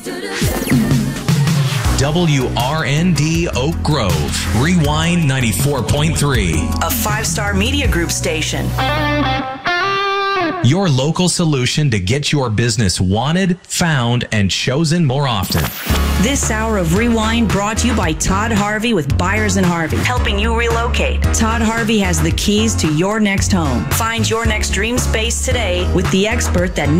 WRND Oak Grove, Rewind 94.3. A 5-star media group station. Your local solution to get your business wanted, found, and chosen more often. This hour of Rewind brought to you by Todd Harvey with Byers & Harvey, helping you relocate. Todd Harvey has the keys to your next home. Find your next dream space today with the expert that